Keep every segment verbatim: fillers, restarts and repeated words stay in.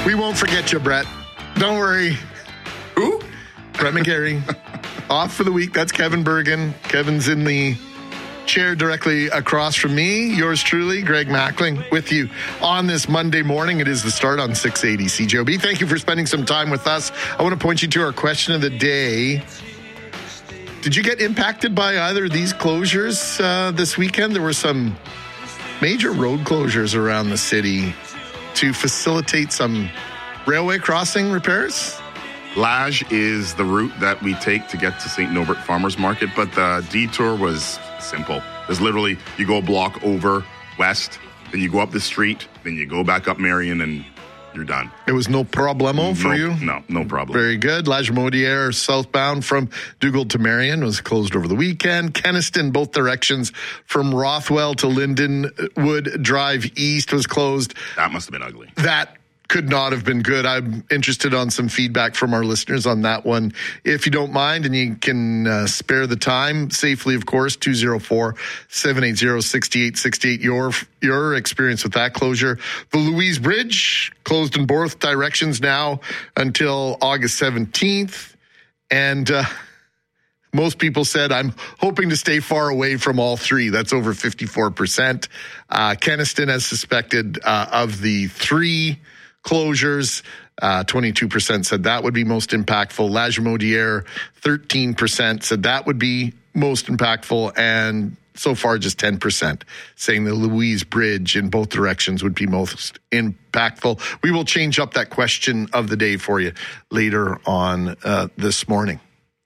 We won't forget you, Brett. Don't worry. Who? Brett McGarry. Off for the week. That's Kevin Bergen. Kevin's in the chair directly across from me. Yours truly, Greg Mackling, with you on this Monday morning. It is the start on six eighty C J O B. Thank you for spending some time with us. I want to point you to our question of the day. Did you get impacted by either of these closures uh, this weekend? There were some major road closures around the city to facilitate some railway crossing repairs. Lage is the route that we take to get to Saint Norbert Farmers Market, but the detour was simple. It's literally, you go a block over west, then you go up the street, then you go back up Marion, and you're done. It was no problemo for no, you? No, no problem. Very good. Lagimodiere southbound from Dugald to Marion was closed over the weekend. Kenaston, both directions from Rothwell to Lindenwood Drive East was closed. That must have been ugly. That could not have been good. I'm interested on some feedback from our listeners on that one. If you don't mind and you can uh, spare the time safely, of course, two oh four, seven eight zero, six eight six eight, your, your experience with that closure. The Louise Bridge closed in both directions now until August seventeenth. And uh, most people said, I'm hoping to stay far away from all three. That's over fifty-four percent. Uh, Kenaston has suspected uh, of the three closures. Uh, twenty-two percent said that would be most impactful. Lagimodiere, thirteen percent said that would be most impactful. And so far, just ten percent saying the Louise Bridge in both directions would be most impactful. We will change up that question of the day for you later on uh, this morning.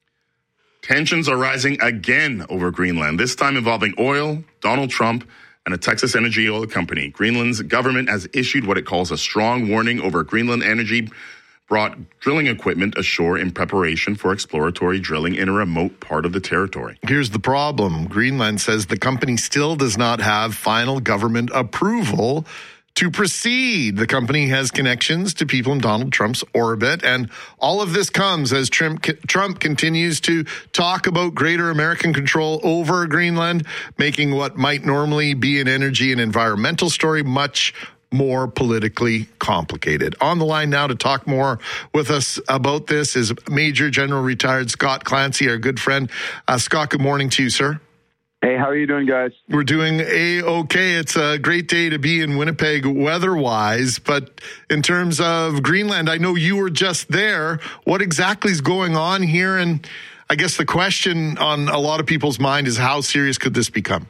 Tensions are rising again over Greenland, this time involving oil, Donald Trump, and a Texas energy oil company. Greenland's government has issued what it calls a strong warning over Greenland Energy brought drilling equipment ashore in preparation for exploratory drilling in a remote part of the territory. Here's the problem. Greenland says the company still does not have final government approval to proceed. The company has connections to people in Donald Trump's orbit, and all of this comes as Trump, Trump continues to talk about greater American control over Greenland, making what might normally be an energy and environmental story much more politically complicated. On the line now to talk more with us about this is Major General retired Scott Clancy, our good friend. Uh, Scott, good morning to you, sir. Hey, how are you doing, guys? We're doing A-okay. It's a great day to be in Winnipeg weather-wise, but in terms of Greenland, I know you were just there. What exactly is going on here? And I guess the question on a lot of people's mind is how serious could this become?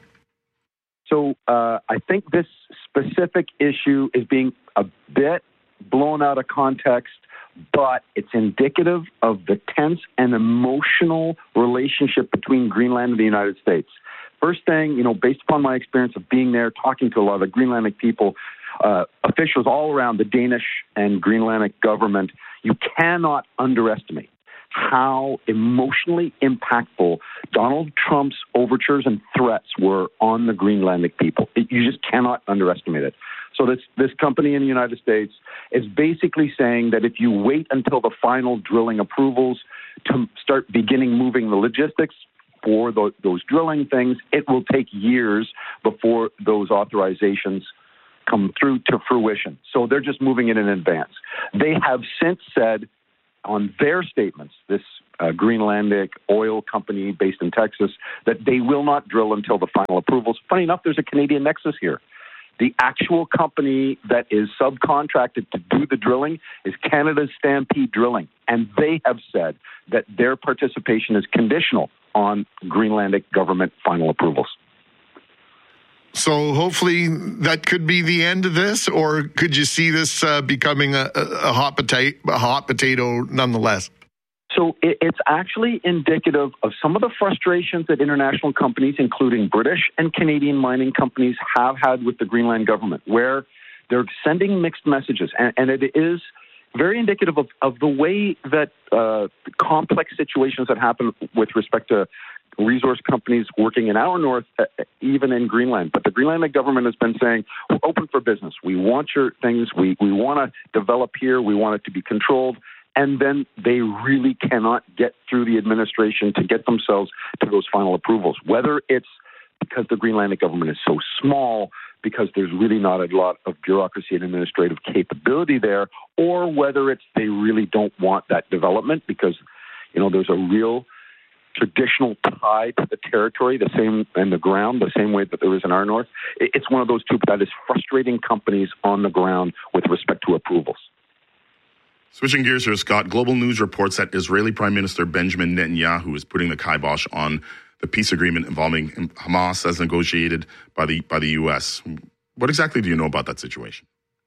So uh, I think this specific issue is being a bit blown out of context, but it's indicative of the tense and emotional relationship between Greenland and the United States. First thing, you know, based upon my experience of being there, talking to a lot of Greenlandic people, uh, officials all around the Danish and Greenlandic government, you cannot underestimate how emotionally impactful Donald Trump's overtures and threats were on the Greenlandic people. It, you just cannot underestimate it. So this, this company in the United States is basically saying that if you wait until the final drilling approvals to start beginning moving the logistics for the, those drilling things, it will take years before those authorizations come through to fruition. So they're just moving it in advance. They have since said on their statements, this uh, Greenlandic oil company based in Texas, that they will not drill until the final approvals. Funny enough, there's a Canadian nexus here. The actual company that is subcontracted to do the drilling is Canada's Stampede Drilling, and they have said that their participation is conditional on Greenlandic government final approvals. So hopefully that could be the end of this, or could you see this uh, becoming a, a, hot potato, a hot potato nonetheless? So it, it's actually indicative of some of the frustrations that international companies, including British and Canadian mining companies, have had with the Greenland government, where they're sending mixed messages. And, and it is very indicative of, of the way that uh, complex situations that happen with respect to resource companies working in our north, uh, even in Greenland. But the Greenlandic government has been saying, we're open for business. We want your things. We, we want to develop here. We want it to be controlled. And then they really cannot get through the administration to get themselves to those final approvals, whether it's because the Greenlandic government is so small because there's really not a lot of bureaucracy and administrative capability there, or whether it's they really don't want that development because, you know, there's a real traditional tie to the territory, the same and the ground, the same way that there is in our north. It's one of those two that is frustrating companies on the ground with respect to approvals. Switching gears here, Scott, Global News reports that Israeli Prime Minister Benjamin Netanyahu is putting the kibosh on the peace agreement involving Hamas as negotiated by the by the U S. What exactly do you know about that situation?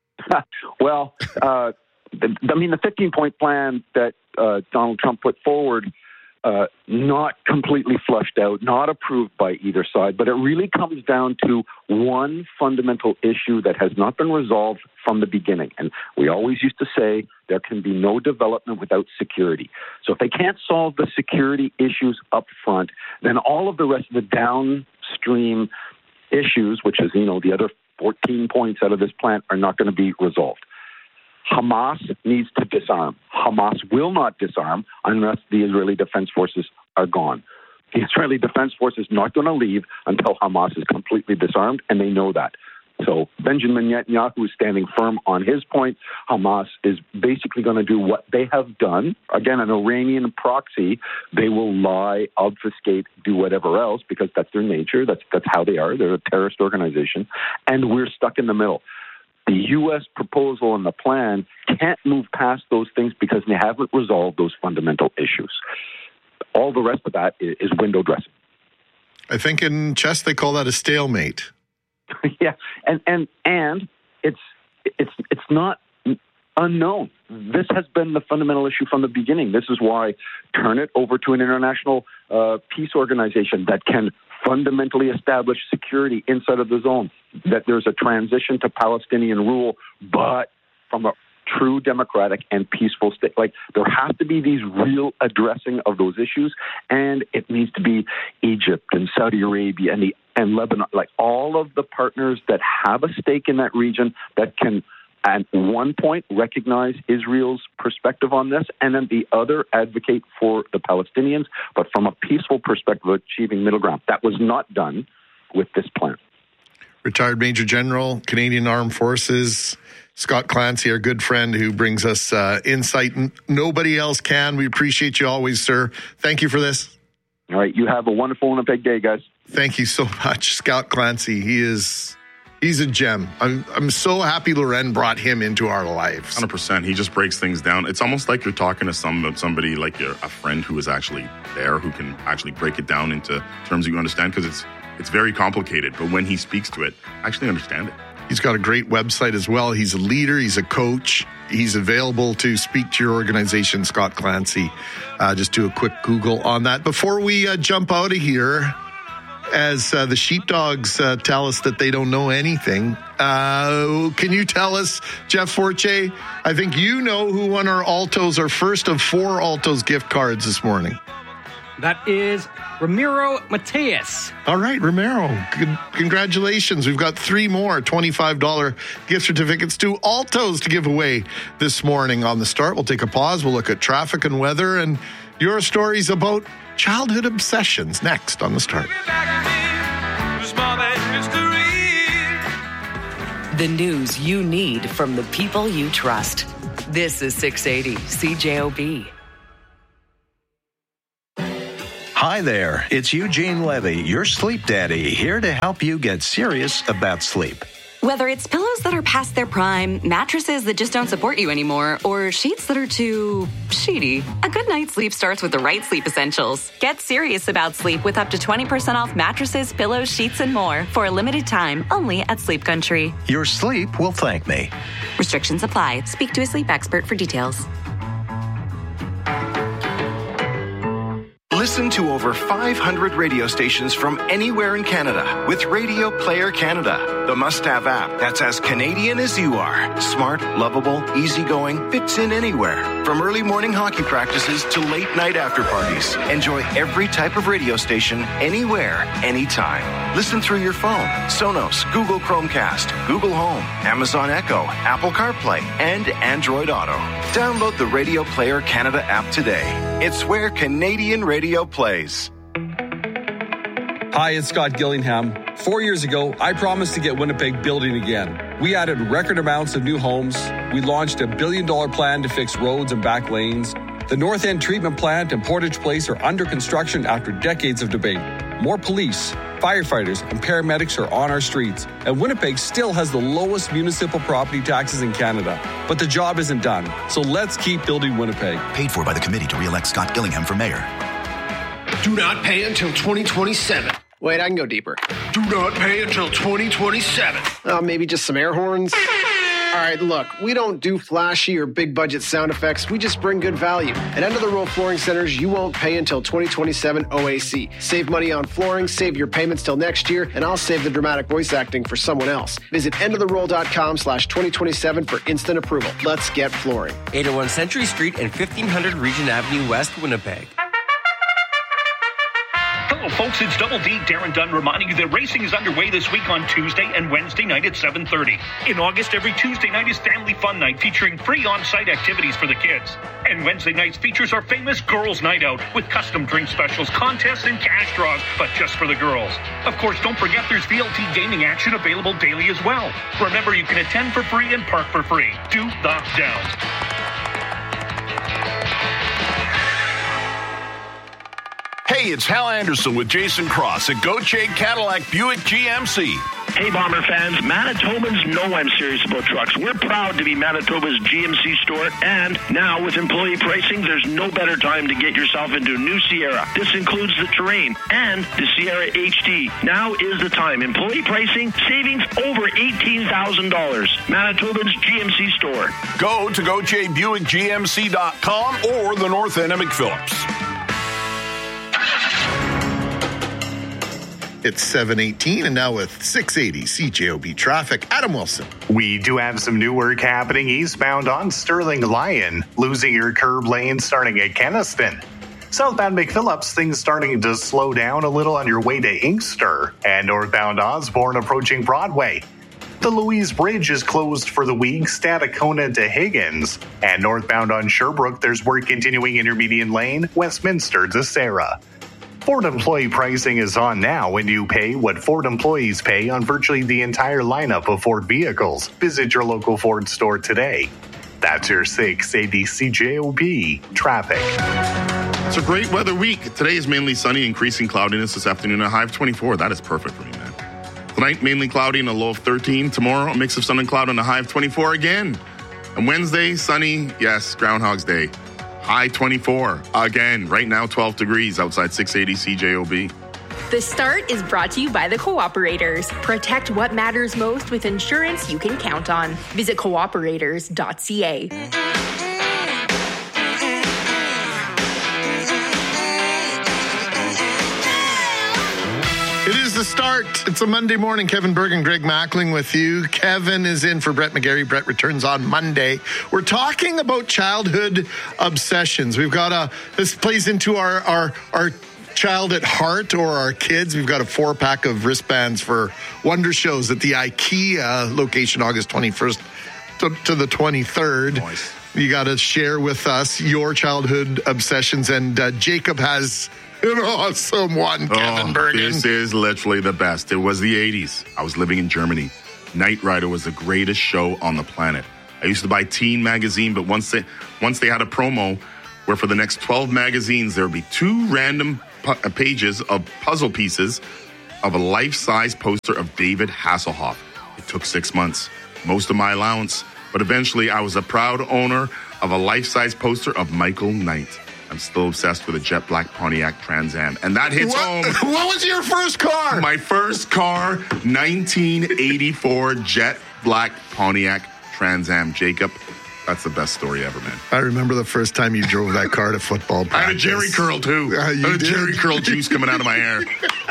well, uh, the, I mean, the fifteen-point plan that uh, Donald Trump put forward, uh, not completely flushed out, not approved by either side, but it really comes down to one fundamental issue that has not been resolved from the beginning. And we always used to say there can be no development without security. So if they can't solve the security issues up front, then all of the rest of the downstream issues, which is, you know, the other fourteen points out of this plan, are not going to be resolved. Hamas needs to disarm. Hamas will not disarm unless the Israeli Defense Forces are gone. The Israeli Defense Force is not going to leave until Hamas is completely disarmed, and they know that. So Benjamin Netanyahu is standing firm on his point. Hamas is basically going to do what they have done. Again, an Iranian proxy. They will lie, obfuscate, do whatever else because that's their nature. That's that's how they are. They're a terrorist organization. And we're stuck in the middle. The U S proposal and the plan can't move past those things because they haven't resolved those fundamental issues. All the rest of that is window dressing. I think in chess they call that a stalemate. yeah, and and and it's it's it's not unknown. This has been the fundamental issue from the beginning. This is why turn it over to an international uh, peace organization that can fundamentally establish security inside of the zone, that there's a transition to Palestinian rule, but from a true democratic and peaceful state. Like, there have to be these real addressing of those issues, and it needs to be Egypt and Saudi Arabia and the and Lebanon, like all of the partners that have a stake in that region that can, at one point, recognize Israel's perspective on this, and then the other advocate for the Palestinians, but from a peaceful perspective, achieving middle ground. That was not done with this plan. Retired Major General, Canadian Armed Forces, Scott Clancy, our good friend who brings us uh, insight nobody else can. We appreciate you always, sir. Thank you for this. All right. You have a wonderful Winnipeg day, guys. Thank you so much, Scott Clancy. He is... He's a gem. I'm I'm so happy Loren brought him into our lives. one hundred percent. He just breaks things down. It's almost like you're talking to some somebody like you're a friend who is actually there, who can actually break it down into terms that you understand, because it's it's very complicated. But when he speaks to it, I actually understand it. He's got a great website as well. He's a leader. He's a coach. He's available to speak to your organization, Scott Clancy. Uh, just do a quick Google on that. Before we uh, jump out of here, as uh, the sheepdogs uh, tell us that they don't know anything, uh, can you tell us, Jeff Forche, I think you know who won our Altos, our first of four Altos gift cards this morning. That is Ramiro Mateus. All right, Ramiro, good, congratulations. We've got three more twenty-five dollars gift certificates to Altos to give away this morning on The Start. We'll take a pause. We'll look at traffic and weather and your stories about childhood obsessions next on The Start. The news you need from the people you trust. This is six eighty C J O B. Hi there, it's Eugene Levy, your sleep daddy, here to help you get serious about sleep. Whether it's pillows that are past their prime, mattresses that just don't support you anymore, or sheets that are too sheety, a good night's sleep starts with the right sleep essentials. Get serious about sleep with up to twenty percent off mattresses, pillows, sheets, and more for a limited time only at Sleep Country. Your sleep will thank me. Restrictions apply. Speak to a sleep expert for details. Listen to over five hundred radio stations from anywhere in Canada with Radio Player Canada, the must-have app that's as Canadian as you are. Smart, lovable, easygoing, fits in anywhere. From early morning hockey practices to late night after parties. Enjoy every type of radio station, anywhere, anytime. Listen through your phone, Sonos, Google Chromecast, Google Home, Amazon Echo, Apple CarPlay, and Android Auto. Download the Radio Player Canada app today. It's where Canadian radio plays. Hi, it's Scott Gillingham. Four years ago, I promised to get Winnipeg building again. We added record amounts of new homes. We launched a billion dollar plan to fix roads and back lanes. The North End Treatment Plant and Portage Place are under construction after decades of debate. More police, firefighters, and paramedics are on our streets. And Winnipeg still has the lowest municipal property taxes in Canada. But the job isn't done. So let's keep building Winnipeg. Paid for by the committee to re-elect Scott Gillingham for mayor. Do not pay until twenty twenty-seven. Wait, I can go deeper. Do not pay until twenty twenty-seven. Uh, maybe just some air horns? All right, look, we don't do flashy or big budget sound effects. We just bring good value. At End of the Road Flooring Centers, you won't pay until twenty twenty-seven O A C. Save money on flooring, save your payments till next year, and I'll save the dramatic voice acting for someone else. Visit end of the roll dot com slash twenty twenty-seven for instant approval. Let's get flooring. eight oh one Century Street and fifteen hundred Regent Avenue West, Winnipeg. Hello, folks. It's Double D, Darren Dunn, reminding you that racing is underway this week on Tuesday and Wednesday night at seven thirty. In August, every Tuesday night is Family Fun Night, featuring free on-site activities for the kids. And Wednesday nights features our famous Girls' Night Out, with custom drink specials, contests, and cash draws, but just for the girls. Of course, don't forget there's V L T gaming action available daily as well. Remember, you can attend for free and park for free. Do the Downs. Hey, it's Hal Anderson with Jason Cross at Gauthier Cadillac Buick G M C. Hey, Bomber fans, Manitobans know I'm serious about trucks. We're proud to be Manitoba's G M C store, and now with employee pricing, there's no better time to get yourself into a new Sierra. This includes the Terrain and the Sierra H D. Now is the time. Employee pricing, savings over eighteen thousand dollars. Manitoba's G M C store. Go to Gauthier Buick G M C dot com or the North End of McPhillips. It's seven eighteen, and now with six eighty C J O B traffic, Adam Wilson. We do have some new work happening eastbound on Sterling Lyon, losing your curb lane starting at Kenniston. Southbound McPhillips, things starting to slow down a little on your way to Inkster, and northbound Osborne approaching Broadway. The Louise Bridge is closed for the week, Stadacona to Higgins. And northbound on Sherbrooke, there's work continuing in your median lane, Westminster to Sarah. Ford employee pricing is on now, and you pay what Ford employees pay on virtually the entire lineup of Ford vehicles. Visit your local Ford store today. That's your six eighty C J O B traffic. It's a great weather week. Today is mainly sunny, increasing cloudiness this afternoon, a high of twenty-four. That is perfect for me, man. Tonight, mainly cloudy and a low of thirteen. Tomorrow, a mix of sun and cloud and a high of twenty-four again. And Wednesday, sunny, yes, Groundhog's Day. High twenty-four. Again, right now twelve degrees outside six eighty C J O B. The Start is brought to you by the Cooperators. Protect what matters most with insurance you can count on. Visit cooperators dot c a. It is the Start. It's a Monday morning. Kevin Berg and Greg Mackling with you. Kevin is in for Brett McGarry. Brett returns on Monday. We're talking about childhood obsessions. We've got a, this plays into our, our, our child at heart or our kids. We've got a four pack of wristbands for Wonder Shows at the IKEA location, August twenty-first to, to the twenty-third. Nice. You got to share with us your childhood obsessions. And uh, Jacob has an awesome one, Kevin oh, Bergen. This is literally the best. It was the eighties. I was living in Germany. Knight Rider was the greatest show on the planet. I used to buy Teen magazine, but once they once they had a promo where for the next twelve magazines, there would be two random pu- pages of puzzle pieces of a life-size poster of David Hasselhoff. It took six months, most of my allowance, but eventually I was a proud owner of a life-size poster of Michael Knight. I'm still obsessed with a jet black Pontiac Trans Am. And that hits what, home. What was your first car? My first car, nineteen eighty-four jet black Pontiac Trans Am. Jacob, that's the best story ever, man. I remember the first time you drove that car to football practice. I had a Jerry curl, too. Uh, you I had a did? Jerry curl juice coming out of my hair.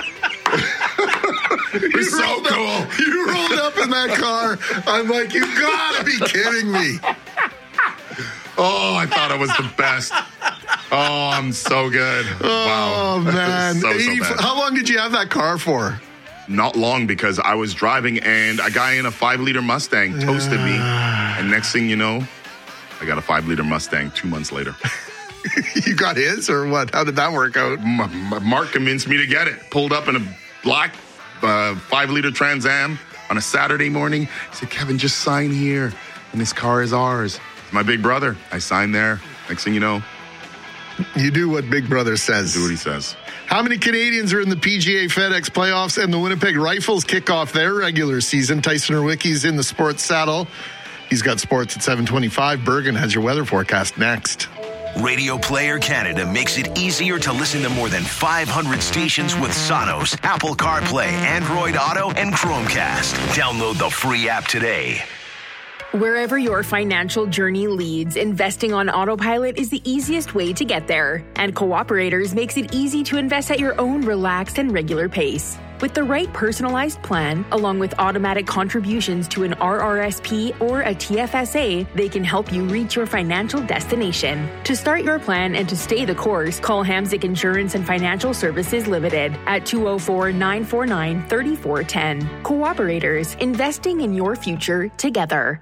It was so cool. Up, you rolled up in that car. I'm like, you gotta be kidding me. Oh, I thought it was the best. Oh, I'm so good. Oh, wow. man. so, eighty, so how long did you have that car for? Not long, because I was driving and a guy in a five-liter Mustang toasted me. And next thing you know, I got a five-liter Mustang two months later. You got his or what? How did that work out? M- Mark convinced me to get it. Pulled up in a black uh, five-liter Trans Am on a Saturday morning. He said, Kevin, just sign here. And this car is ours. It's my big brother. I signed there. Next thing you know. You do what Big Brother says. Do what he says. How many Canadians are in the P G A FedEx playoffs, and the Winnipeg Rifles kick off their regular season? Tyson Urwicki's in the sports saddle. He's got sports at seven twenty-five. Bergen has your weather forecast next. Radio Player Canada makes it easier to listen to more than five hundred stations with Sonos, Apple CarPlay, Android Auto, and Chromecast. Download the free app today. Wherever your financial journey leads, investing on autopilot is the easiest way to get there. And Cooperators makes it easy to invest at your own relaxed and regular pace. With the right personalized plan, along with automatic contributions to an R R S P or a T F S A, they can help you reach your financial destination. To start your plan and to stay the course, call Hamzik Insurance and Financial Services Limited at two oh four, nine four nine, three four one oh. Cooperators, investing in your future together.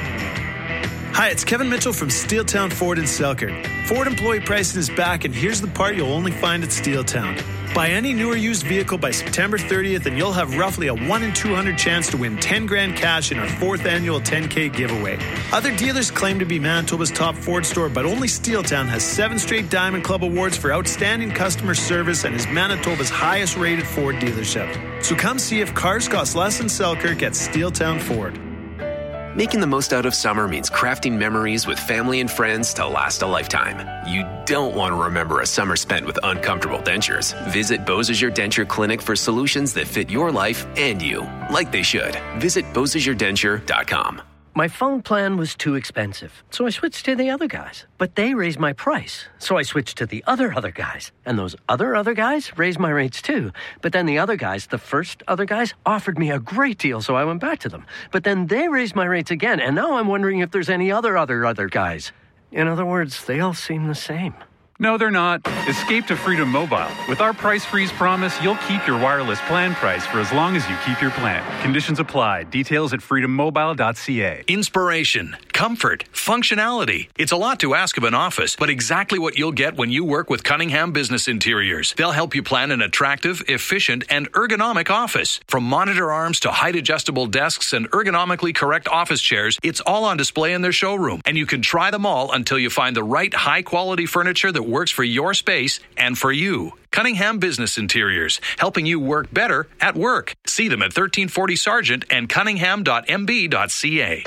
Hi, it's Kevin Mitchell from Steeltown Ford in Selkirk. Ford employee pricing is back, and here's the part you'll only find at Steeltown. Buy any new or used vehicle by September thirtieth, and you'll have roughly a one in two hundred chance to win ten grand cash in our fourth annual ten K giveaway. Other dealers claim to be Manitoba's top Ford store, but only Steeltown has seven straight Diamond Club awards for outstanding customer service and is Manitoba's highest rated Ford dealership. So come see if cars cost less in Selkirk at Steeltown Ford. Making the most out of summer means crafting memories with family and friends to last a lifetime. You don't want to remember a summer spent with uncomfortable dentures. Visit Beausejour Denture Clinic for solutions that fit your life and you, like they should. Visit Beausejour Denture dot com. My phone plan was too expensive, so I switched to the other guys. But they raised my price, so I switched to the other other guys. And those other other guys raised my rates too. But then the other guys, the first other guys, offered me a great deal, so I went back to them. But then they raised my rates again, and now I'm wondering if there's any other other other guys. In other words, they all seem the same. No, they're not. Escape to Freedom Mobile. With our price freeze promise, you'll keep your wireless plan price for as long as you keep your plan. Conditions apply. Details at freedom mobile dot c a. Inspiration, comfort, functionality. It's a lot to ask of an office, but exactly what you'll get when you work with Cunningham Business Interiors. They'll help you plan an attractive, efficient, and ergonomic office. From monitor arms to height-adjustable desks and ergonomically correct office chairs, it's all on display in their showroom, and you can try them all until you find the right high-quality furniture that works for your space and for you. Cunningham Business Interiors, helping you work better at work. See them at thirteen forty Sargent and cunningham dot m b dot c a.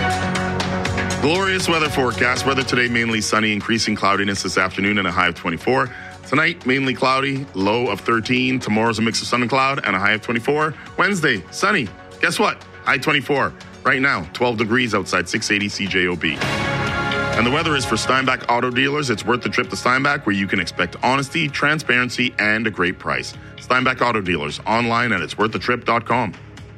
Glorious weather forecast. Weather today mainly sunny, increasing cloudiness this afternoon and a high of twenty-four. Tonight, mainly cloudy, low of thirteen. Tomorrow's a mix of sun and cloud and a high of twenty-four. Wednesday, sunny. Guess what? High twenty-four. Right now, twelve degrees outside six eighty C J O B. And the weather is for Steinbach Auto Dealers. It's worth the trip to Steinbach, where you can expect honesty, transparency, and a great price. Steinbach Auto Dealers, online at its worth the trip dot com.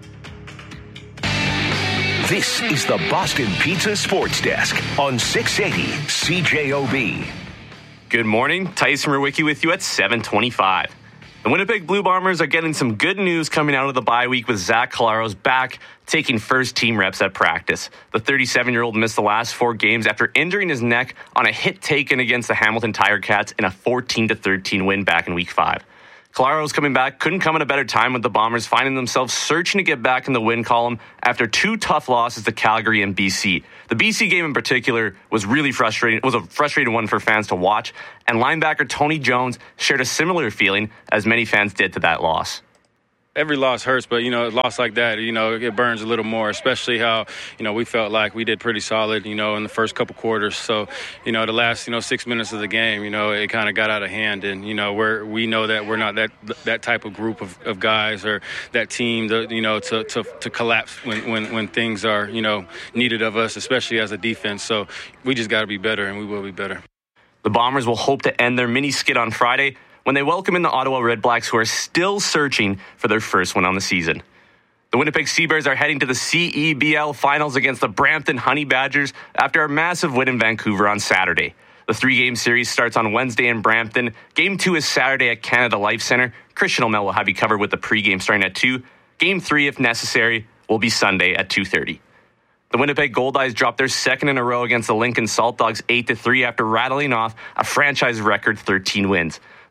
This is the Boston Pizza Sports Desk on six eighty C J O B. Good morning. Tyson Urwicki with you at seven twenty-five. The Winnipeg Blue Bombers are getting some good news coming out of the bye week with Zach Collaros back taking first team reps at practice. The thirty-seven-year-old missed the last four games after injuring his neck on a hit taken against the Hamilton Tiger Cats in a fourteen to thirteen win back in week five. Collaros coming back couldn't come at a better time, with the Bombers finding themselves searching to get back in the win column after two tough losses to Calgary and B C. The B C game in particular was really frustrating. It was a frustrating one for fans to watch, and linebacker Tony Jones shared a similar feeling as many fans did to that loss. Every loss hurts, but, you know, a loss like that, you know, it burns a little more, especially how, you know, we felt like we did pretty solid, you know, in the first couple quarters. So, you know, the last, you know, six minutes of the game, you know, it kind of got out of hand. And, you know, we're, we know that we're not that that type of group of, of guys or that team, to, you know, to, to, to collapse when, when, when things are, you know, needed of us, especially as a defense. So we just got to be better, and we will be better. The Bombers will hope to end their mini skid on Friday when they welcome in the Ottawa Redblacks, who are still searching for their first win on the season. The Winnipeg Seabears are heading to the C E B L Finals against the Brampton Honey Badgers after a massive win in Vancouver on Saturday. The three-game series starts on Wednesday in Brampton. Game two is Saturday at Canada Life Centre. Christian O'Mell will have you covered with the pregame starting at two. Game three, if necessary, will be Sunday at two thirty. The Winnipeg Goldeyes dropped their second in a row against the Lincoln Salt Dogs eight to three after rattling off a franchise record thirteen wins.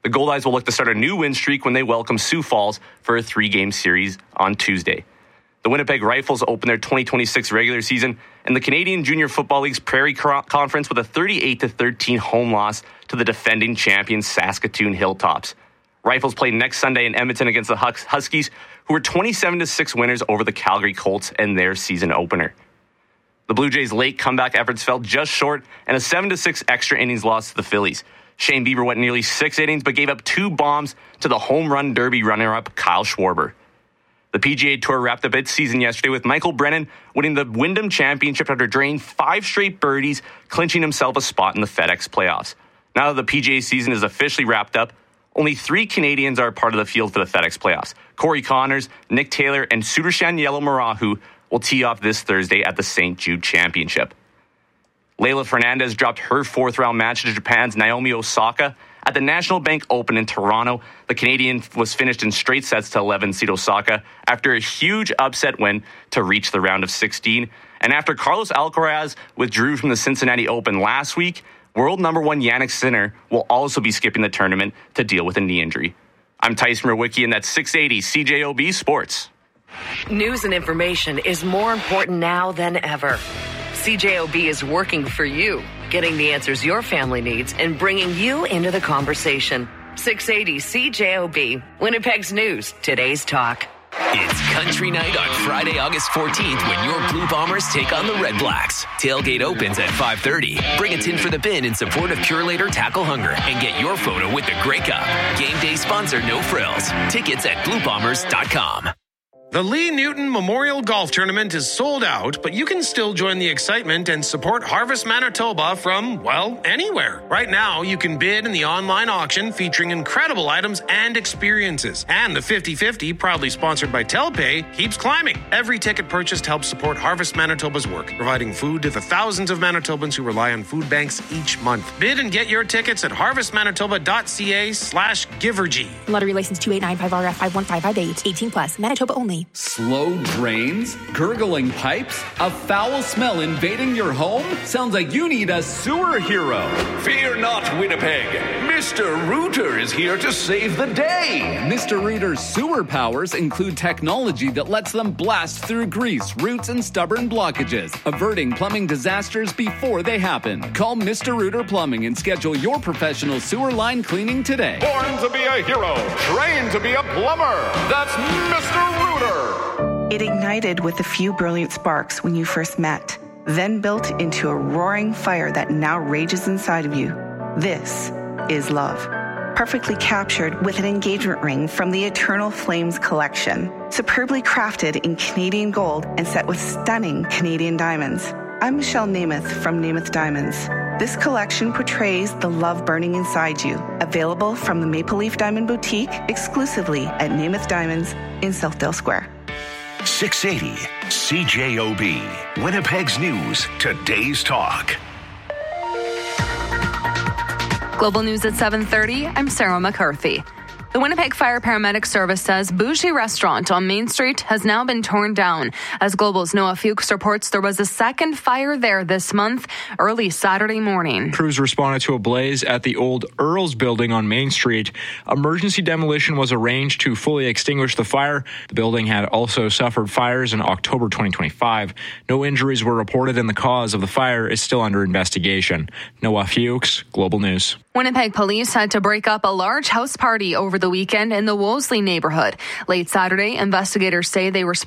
The Goldeyes will look to start a new win streak when they welcome Sioux Falls for a three-game series on Tuesday. The Winnipeg Rifles open their twenty twenty-six regular season in the Canadian Junior Football League's Prairie Conference with a thirty-eight to thirteen home loss to the defending champions Saskatoon Hilltops. Rifles play next Sunday in Edmonton against the Huskies, who were twenty-seven to six winners over the Calgary Colts in their season opener. The Blue Jays' late comeback efforts fell just short and a seven to six extra innings loss to the Phillies. Shane Bieber went nearly six innings but gave up two bombs to the home run derby runner-up Kyle Schwarber. The P G A Tour wrapped up its season yesterday with Michael Brennan winning the Wyndham Championship after draining five straight birdies, clinching himself a spot in the FedEx playoffs. Now that the P G A season is officially wrapped up, only three Canadians are part of the field for the FedEx playoffs. Corey Connors, Nick Taylor, and Sudarshan Yellow-Marahu will tee off this Thursday at the Saint Jude Championship. Leylah Fernandez dropped her fourth-round match to Japan's Naomi Osaka at the National Bank Open in Toronto. The Canadian was finished in straight sets to eleven seed Osaka after a huge upset win to reach the round of sixteen. And after Carlos Alcaraz withdrew from the Cincinnati Open last week, world number one Jannik Sinner will also be skipping the tournament to deal with a knee injury. I'm Tyson Murwicki, and that's six eighty C J O B Sports. News and information is more important now than ever. C J O B is working for you, getting the answers your family needs and bringing you into the conversation. six eighty C J O B, Winnipeg's news, today's talk. It's Country Night on Friday, August fourteenth when your Blue Bombers take on the Red Blacks. Tailgate opens at five thirty. Bring a tin for the bin in support of Purelator Tackle Hunger and get your photo with the Grey Cup. Game day sponsor No Frills. Tickets at blue bombers dot com. The Lee Newton Memorial Golf Tournament is sold out, but you can still join the excitement and support Harvest Manitoba from, well, anywhere. Right now, you can bid in the online auction featuring incredible items and experiences. And the fifty-fifty, proudly sponsored by Telpay, keeps climbing. Every ticket purchased helps support Harvest Manitoba's work, providing food to the thousands of Manitobans who rely on food banks each month. Bid and get your tickets at harvestmanitoba.ca slash givergy. Lottery license two eight nine five R F five one five five eight. eighteen plus. Manitoba only. Slow drains? Gurgling pipes? A foul smell invading your home? Sounds like you need a sewer hero. Fear not, Winnipeg. Mister Rooter is here to save the day. Mister Rooter's sewer powers include technology that lets them blast through grease, roots, and stubborn blockages, averting plumbing disasters before they happen. Call Mister Rooter Plumbing and schedule your professional sewer line cleaning today. Born to be a hero, trained to be a plumber. That's Mister Rooter. It ignited with a few brilliant sparks when you first met, then built into a roaring fire that now rages inside of you. This is love. Perfectly captured with an engagement ring from the Eternal Flames collection, superbly crafted in Canadian gold and set with stunning Canadian diamonds. I'm Michelle Namath from Namath Diamonds. This collection portrays the love burning inside you. Available from the Maple Leaf Diamond Boutique exclusively at Namath Diamonds in Southdale Square. six eighty C J O B, Winnipeg's news, today's talk. Global News at seven thirty, I'm Sarah McCarthy. The Winnipeg Fire Paramedic Service says Bougie Restaurant on Main Street has now been torn down. As Global's Noah Fuchs reports, there was a second fire there this month, early Saturday morning. Crews responded to a blaze at the old Earls building on Main Street. Emergency demolition was arranged to fully extinguish the fire. The building had also suffered fires in October twenty twenty-five. No injuries were reported, and the cause of the fire is still under investigation. Noah Fuchs, Global News. Winnipeg police had to break up a large house party over the weekend in the Wolseley neighborhood. Late Saturday, investigators say they responded